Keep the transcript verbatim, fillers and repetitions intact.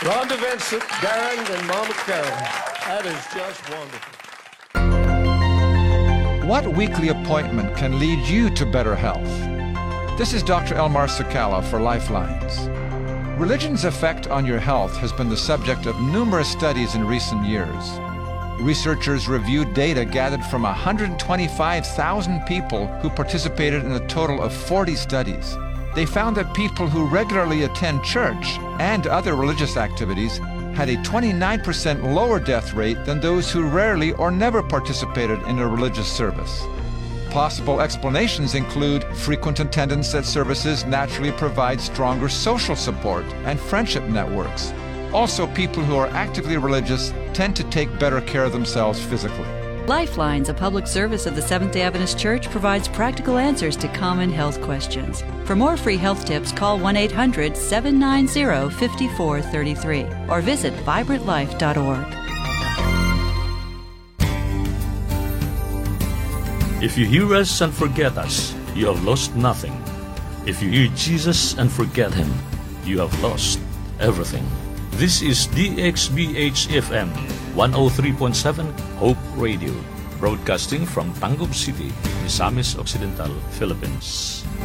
Rhonda Vincent, Darren, and Mama Karen. That is just wonderful. What weekly appointment can lead you to better health? This is Doctor Elmar Sakala for Lifelines. Religion's effect on your health has been the subject of numerous studies in recent years. Researchers reviewed data gathered from one hundred twenty-five thousand people who participated in a total of forty studies. They found that people who regularly attend church and other religious activities had a twenty-nine percent lower death rate than those who rarely or never participated in a religious service. Possible explanations include frequent attendance at services naturally provides stronger social support and friendship networks. Also, people who are actively religious tend to take better care of themselves physically. Lifelines, a public service of the Seventh-day Adventist Church, provides practical answers to common health questions. For more free health tips, call one eight hundred, seven nine zero, five four three three or visit vibrant life dot org. If you hear us and forget us, you have lost nothing. If you hear Jesus and forget Him, you have lost everything. This is D X B H F M one oh three point seven Hope Radio, broadcasting from Tangub City, Misamis Occidental, Philippines.